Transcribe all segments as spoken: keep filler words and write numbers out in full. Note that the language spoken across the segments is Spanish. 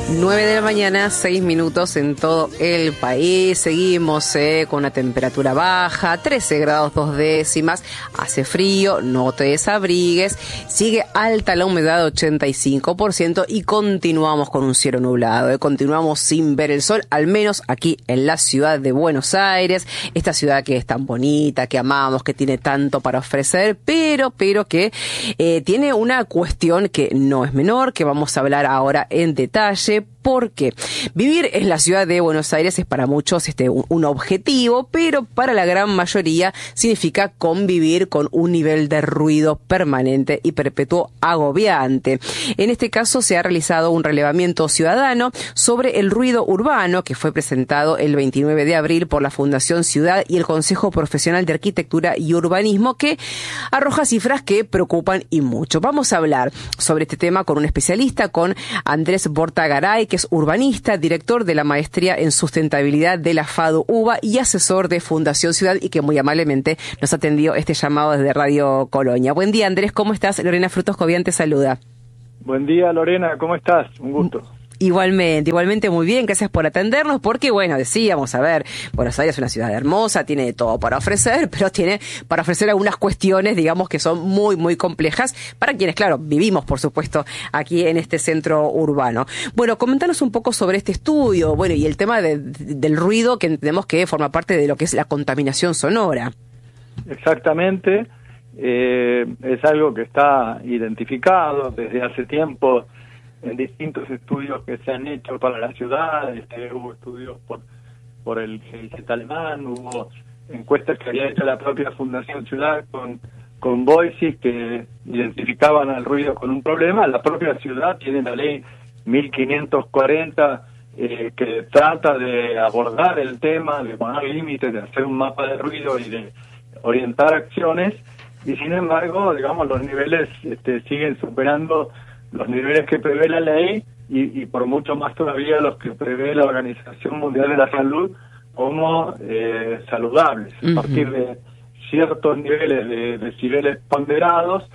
nueve de la mañana, seis minutos en todo el país. Seguimos eh, con una temperatura baja, trece grados dos décimas. Hace frío, no te desabrigues. Sigue alta la humedad, ochenta y cinco por ciento. Y continuamos con un cielo nublado. Eh. Continuamos sin ver el sol, al menos aquí en la ciudad de Buenos Aires. Esta ciudad que es tan bonita, que amamos, que tiene tanto para ofrecer, pero, pero que eh, tiene una cuestión que no es menor, que vamos a hablar ahora en detalle. Porque vivir en la ciudad de Buenos Aires es para muchos este, un, un objetivo, pero para la gran mayoría significa convivir con un nivel de ruido permanente y perpetuo agobiante. En este caso se ha realizado un relevamiento ciudadano sobre el ruido urbano que fue presentado el veintinueve de abril por la Fundación Ciudad y el Consejo Profesional de Arquitectura y Urbanismo, que arroja cifras que preocupan y mucho. Vamos a hablar sobre este tema con un especialista, con Andrés Bortagaray, que es urbanista, director de la Maestría en Sustentabilidad de la FADU UBA y asesor de Fundación Ciudad, y que muy amablemente nos atendió este llamado desde Radio Colonia. Buen día, Andrés, ¿cómo estás? Lorena Frutos Cobian te saluda. Buen día, Lorena, ¿cómo estás? Un gusto. Igualmente, igualmente muy bien, gracias por atendernos, porque bueno, decíamos, a ver, Buenos Aires es una ciudad hermosa, tiene de todo para ofrecer, pero tiene para ofrecer algunas cuestiones, digamos, que son muy, muy complejas para quienes, claro, vivimos, por supuesto, aquí en este centro urbano. Bueno, comentanos un poco sobre este estudio, bueno, y el tema de, de, del ruido, que entendemos que forma parte de lo que es la contaminación sonora. Exactamente, eh, es algo que está identificado desde hace tiempo en distintos estudios que se han hecho para la ciudad. Este, hubo estudios por por el G I Z alemán, hubo encuestas que había hecho la propia Fundación Ciudad con con Voices que identificaban al ruido con un problema. La propia ciudad tiene la ley mil quinientos cuarenta eh, que trata de abordar el tema, de poner límites, de hacer un mapa de ruido y de orientar acciones, y sin embargo, digamos, los niveles este, siguen superando los niveles que prevé la ley y, y por mucho más todavía los que prevé la Organización Mundial de la Salud como eh, saludables. Uh-huh. A partir de ciertos niveles de decibeles ponderados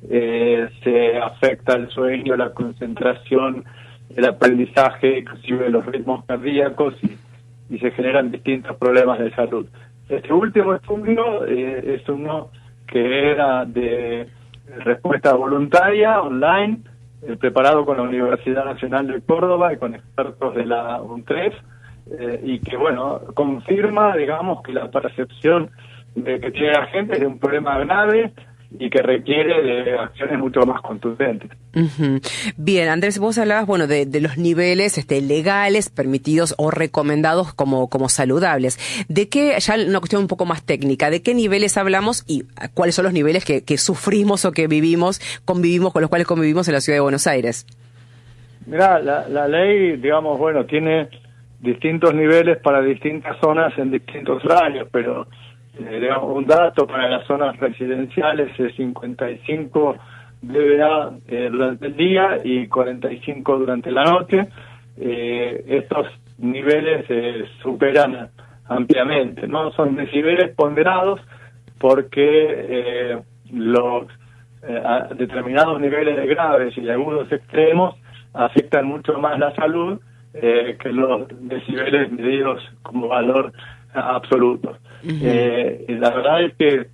eh, se afecta el sueño, la concentración, el aprendizaje, inclusive los ritmos cardíacos, y, y se generan distintos problemas de salud. Este último estudio eh, es uno que era de respuesta voluntaria, online, Eh, preparado con la Universidad Nacional de Córdoba y con expertos de la UNTREF, eh, y que, bueno, confirma, digamos, que la percepción de que tiene la gente es de un problema grave y que requiere de acciones mucho más contundentes. Uh-huh. Bien, Andrés, vos hablabas, bueno, de, de los niveles este, legales, permitidos o recomendados como, como saludables. ¿De qué, ya una cuestión un poco más técnica, de qué niveles hablamos y cuáles son los niveles que, que sufrimos o que vivimos, convivimos, con los cuales convivimos en la ciudad de Buenos Aires? Mirá, la, la ley, digamos, bueno, tiene distintos niveles para distintas zonas en distintos horarios, pero eh, digamos, un dato para las zonas residenciales es cincuenta y cinco dBA eh, durante el día y cuarenta y cinco durante la noche. Eh, estos niveles eh, superan ampliamente, ¿no? Son decibeles ponderados porque eh, los eh, a determinados niveles de graves y de agudos extremos afectan mucho más la salud eh, que los decibeles medidos como valor absoluto. Uh-huh. Eh, la verdad es que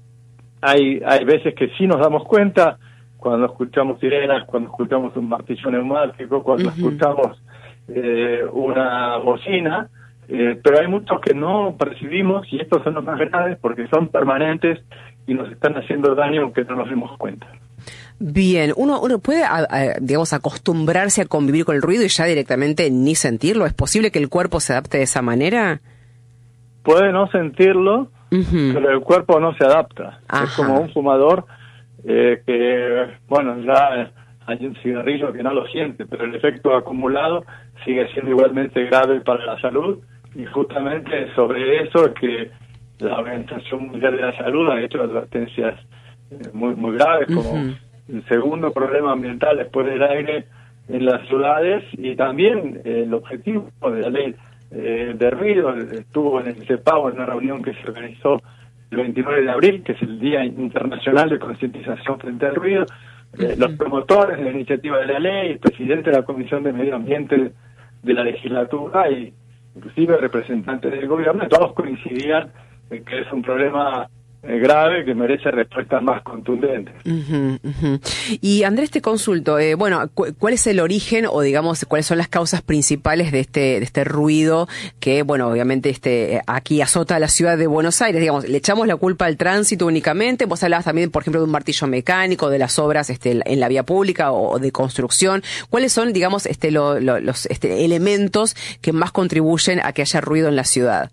hay hay veces que sí nos damos cuenta cuando escuchamos sirenas, cuando escuchamos un martillo neumático, cuando uh-huh. escuchamos eh, una bocina, eh, pero hay muchos que no percibimos, y estos son los más graves porque son permanentes y nos están haciendo daño aunque no nos demos cuenta. Bien, uno uno puede, a, a, digamos, acostumbrarse a convivir con el ruido y ya directamente ni sentirlo. ¿Es posible que el cuerpo se adapte de esa manera? Puede no sentirlo, uh-huh. pero el cuerpo no se adapta. Ajá. Es como un fumador eh, que, bueno, ya hay un cigarrillo que no lo siente, pero el efecto acumulado sigue siendo igualmente grave para la salud, y justamente sobre eso es que la Organización Mundial de la Salud ha hecho advertencias eh, muy, muy graves, como uh-huh. el segundo problema ambiental después del aire en las ciudades, y también eh, el objetivo de la ley eh, de ruido estuvo en el CEPAO, en una reunión que se organizó el veintinueve de abril, que es el Día Internacional de Concientización frente al Ruido, eh, los promotores de la iniciativa de la ley, el presidente de la Comisión de Medio Ambiente de la legislatura y inclusive representantes del gobierno, todos coincidían en que es un problema eh, grave que merece respuestas más contundentes. Uh-huh, uh-huh. Y Andrés, te consulto, eh, bueno, cu ¿cuál es el origen o digamos cuáles son las causas principales de este de este ruido que, bueno, obviamente este aquí azota a la ciudad de Buenos Aires? Digamos, ¿le echamos la culpa al tránsito únicamente? Vos hablabas también, por ejemplo, de un martillo mecánico, de las obras este, en la vía pública o de construcción. ¿Cuáles son, digamos, este lo, lo, los este, elementos que más contribuyen a que haya ruido en la ciudad?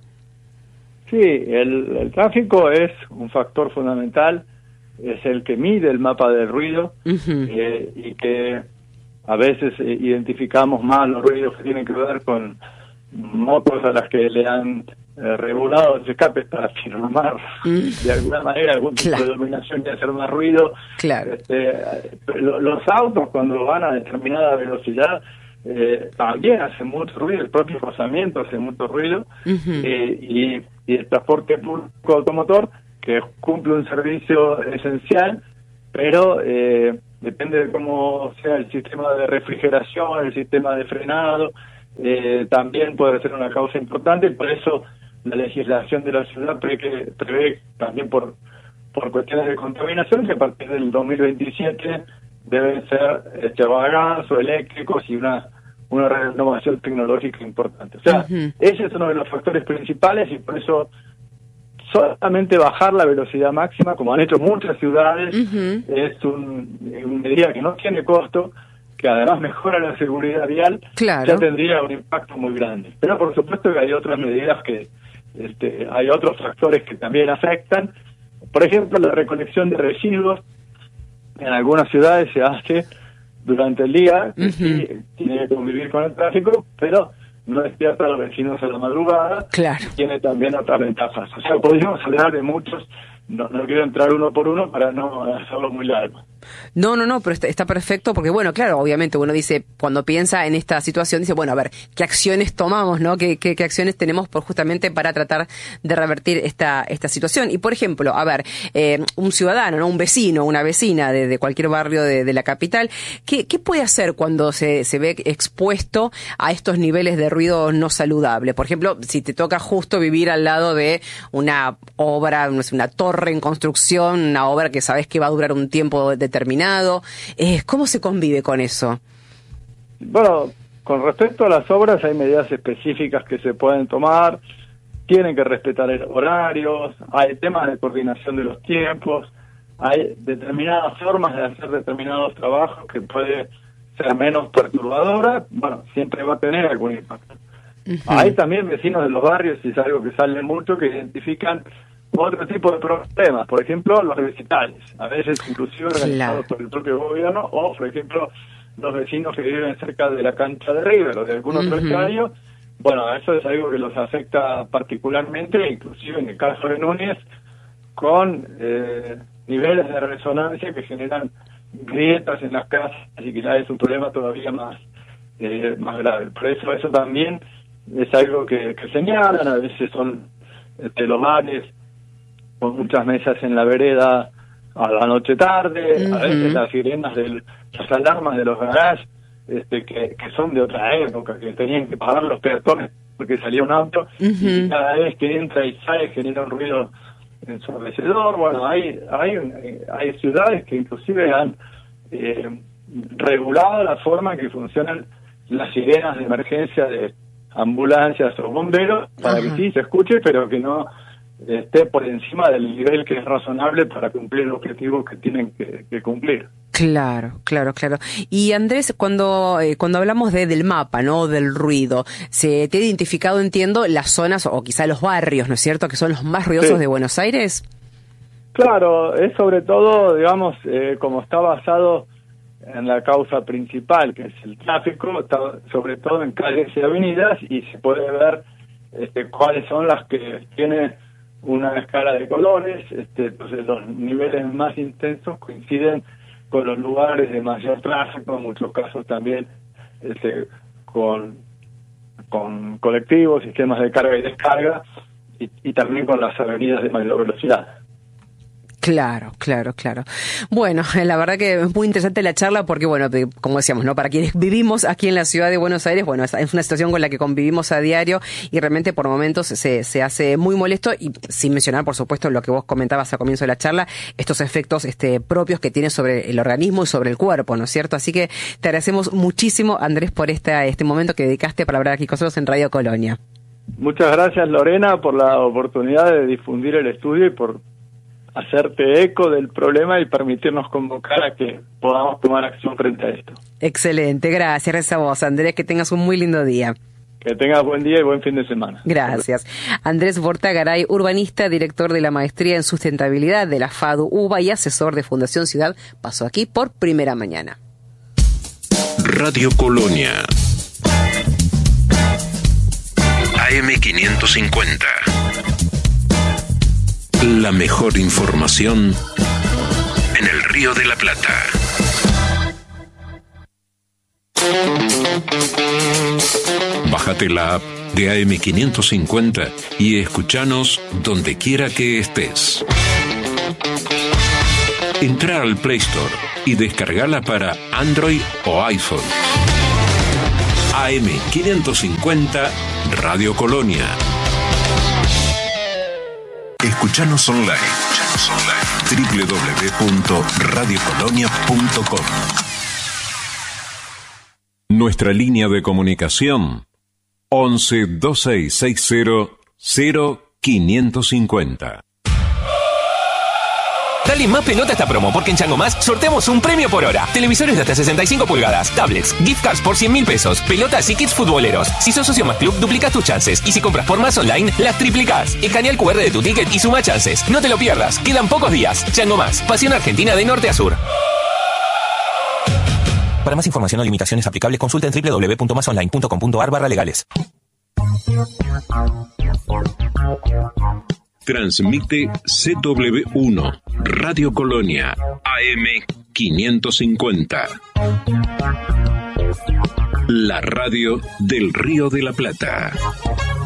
Sí, el, el tráfico es un factor fundamental, es el que mide el mapa del ruido. Uh-huh. eh, y que a veces eh, identificamos más los ruidos que tienen que ver con motos a las que le han eh, regulado los escapes para firmar mm. de alguna manera algún tipo claro. de iluminación y hacer más ruido. Claro. Este, los autos cuando van a determinada velocidad eh, también hacen mucho ruido, el propio rozamiento hace mucho ruido. Uh-huh. eh, y y el transporte público automotor, que cumple un servicio esencial, pero eh, depende de cómo sea el sistema de refrigeración, el sistema de frenado, eh, también puede ser una causa importante, y por eso la legislación de la ciudad prevé, prevé también por, por cuestiones de contaminación, que a partir del dos mil veintisiete deben ser este, a gas o eléctricos y una una renovación tecnológica importante. O sea, uh-huh. ese es uno de los factores principales y por eso solamente bajar la velocidad máxima, como han hecho muchas ciudades, uh-huh. es un, una medida que no tiene costo, que además mejora la seguridad vial, claro. ya tendría un impacto muy grande. Pero por supuesto que hay otras medidas que, este, hay otros factores que también afectan. Por ejemplo, la recolección de residuos en algunas ciudades se hace durante el día, que uh-huh. sí, tiene que convivir con el tráfico, pero no despierta a los vecinos a la madrugada, claro. y tiene también otras ventajas. O sea, podríamos hablar de muchos, no, no quiero entrar uno por uno para no hacerlo muy largo. No, no, no, pero está, está perfecto porque, bueno, claro, obviamente uno dice, cuando piensa en esta situación, dice, bueno, a ver, ¿qué acciones tomamos, no? ¿Qué, qué, qué acciones tenemos por justamente para tratar de revertir esta esta situación? Y, por ejemplo, a ver, eh, un ciudadano, ¿no? Un vecino, una vecina de, de cualquier barrio de, de la capital, ¿qué, qué puede hacer cuando se, se ve expuesto a estos niveles de ruido no saludable? Por ejemplo, si te toca justo vivir al lado de una obra, no sé, una torre en construcción, una obra que sabes que va a durar un tiempo determinado, determinado. Eh, ¿Cómo se convive con eso? Bueno, con respecto a las obras hay medidas específicas que se pueden tomar, tienen que respetar horarios, hay temas de coordinación de los tiempos, hay determinadas formas de hacer determinados trabajos que puede ser menos perturbadora, bueno, siempre va a tener algún impacto. Uh-huh. Hay también vecinos de los barrios, y es algo que sale mucho, que identifican otro tipo de problemas, por ejemplo, los recitales, a veces inclusive organizados claro. por el propio gobierno, o por ejemplo, los vecinos que viven cerca de la cancha de River o de algún otro uh-huh. estadio. Bueno, eso es algo que los afecta particularmente, inclusive en el caso de Núñez, con eh, niveles de resonancia que generan grietas en las casas, y que ya es un problema todavía más eh, más grave. Por eso eso también es algo que, que señalan, a veces son este, los bares con muchas mesas en la vereda a la noche tarde, uh-huh. a veces las sirenas, de las alarmas de los garages, este, que, que son de otra época, que tenían que pagar los peatones porque salía un auto, uh-huh. y cada vez que entra y sale genera un ruido ensordecedor. Bueno, hay, hay, hay ciudades que inclusive han eh, regulado la forma en que funcionan las sirenas de emergencia de ambulancias o bomberos, para uh-huh. que sí se escuche, pero que no esté por encima del nivel que es razonable para cumplir el objetivo que tienen que, que cumplir. Claro, claro, claro. Y Andrés, cuando eh, cuando hablamos de del mapa, ¿no? Del ruido, se te ha identificado, entiendo, las zonas o quizá los barrios, ¿no es cierto?, que son los más ruidosos sí. de Buenos Aires. Claro, es sobre todo, digamos, eh, como está basado en la causa principal, que es el tráfico, está sobre todo en calles y avenidas, y se puede ver este, cuáles son las que tienen una escala de colores. Este, entonces los niveles más intensos coinciden con los lugares de mayor tráfico, en muchos casos también este, con, con colectivos, sistemas de carga y descarga, y, y también con las avenidas de mayor velocidad. Claro, claro, claro. Bueno, la verdad que es muy interesante la charla porque, bueno, como decíamos, ¿no? Para quienes vivimos aquí en la ciudad de Buenos Aires, bueno, es una situación con la que convivimos a diario y realmente por momentos se, se hace muy molesto y sin mencionar, por supuesto, lo que vos comentabas al comienzo de la charla, estos efectos este, propios que tiene sobre el organismo y sobre el cuerpo, ¿no es cierto? Así que te agradecemos muchísimo, Andrés, por esta, este momento que dedicaste para hablar aquí con nosotros en Radio Colonia. Muchas gracias, Lorena, por la oportunidad de difundir el estudio y por hacerte eco del problema y permitirnos convocar a que podamos tomar acción frente a esto. Excelente, gracias, gracias a vos, Andrés, que tengas un muy lindo día. Que tengas buen día y buen fin de semana. Gracias. Andrés Bortagaray, urbanista, director de la Maestría en Sustentabilidad de la FADU UBA y asesor de Fundación Ciudad, pasó aquí por Primera Mañana. Radio Colonia A M quinientos cincuenta. La mejor información en el Río de la Plata. Bájate la app de A M quinientos cincuenta y escúchanos donde quiera que estés. Entra al Play Store y descargala para Android o iPhone. A M quinientos cincuenta Radio Colonia. Escuchanos online. Escuchanos online. doble u doble u doble u punto radio colonia punto com. Nuestra línea de comunicación once, veintiséis sesenta, cero quinientos cincuenta. Dale más pelota a esta promo, porque en Chango Más sorteamos un premio por hora. Televisores de hasta sesenta y cinco pulgadas, tablets, gift cards por cien mil pesos, pelotas y kits futboleros. Si sos socio Más Club, duplicás tus chances. Y si compras por Más Online, las triplicás. Escanea el cu erre de tu ticket y suma chances. No te lo pierdas, quedan pocos días. Chango Más, pasión argentina de norte a sur. Para más información o limitaciones aplicables, consulta en doble u doble u doble u punto más online punto com punto a r barra legales. Transmite C W uno, Radio Colonia, A M quinientos cincuenta. La radio del Río de la Plata.